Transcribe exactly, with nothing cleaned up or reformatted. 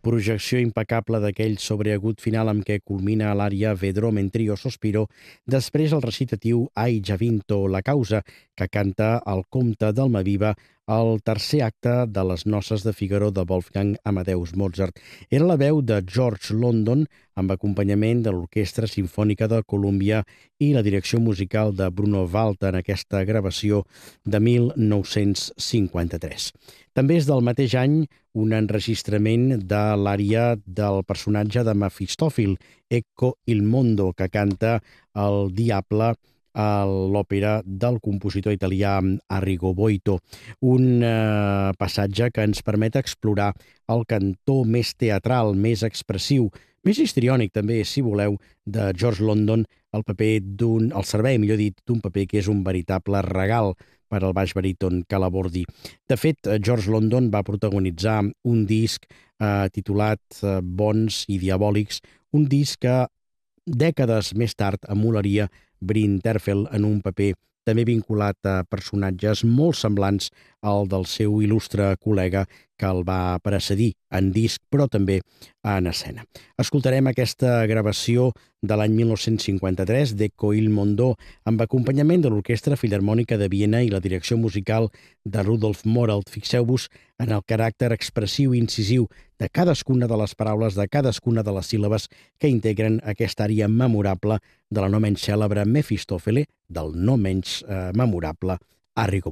projecció impecable d'aquell sobreagut final amb què culmina l'ària Vedrò mentre io sospiro, després el recitatiu Hai già vinto la causa, que canta el comte d'Almaviva al tercer acte de les noces de Figaro de Wolfgang Amadeus Mozart. Era la veu de George London, amb acompanyament de l'Orquestra Simfònica de Colúmbia i la direcció musical de Bruno Walter en aquesta gravació de mil nou-cents cinquanta-tres. També és del mateix any un enregistrament de l'ària del personatge de Mefistòfil, Ecco il mondo, que canta el Diable a l'òpera del compositor italià Arrigo Boito. Un eh, passatge que ens permet explorar el cantó més teatral, més expressiu, més histriònic també, si voleu, de George London, el paper d'un, el servei, millor dit, d'un paper que és un veritable regal per al baix baríton Calabordi. De fet, George London va protagonitzar un disc eh, titulat eh, Bons i Diabòlics, un disc que dècades més tard emularia Bryn Terfel en un paper també vinculat a personatges molt semblants al del seu il·lustre col·lega que el va precedir en disc, però també en escena. Escoltarem aquesta gravació de l'any mil nou-cents cinquanta-tres d'Ecco il mondo, amb acompanyament de l'Orquestra Filharmònica de Viena i la direcció musical de Rudolf Morelt. Fixeu-vos en el caràcter expressiu i incisiu de cadascuna de les paraules, de cadascuna de les síl·labes que integren aquesta ària memorable de la no menys cèlebre Mefistòfele, del no menys eh, memorable Arrigo.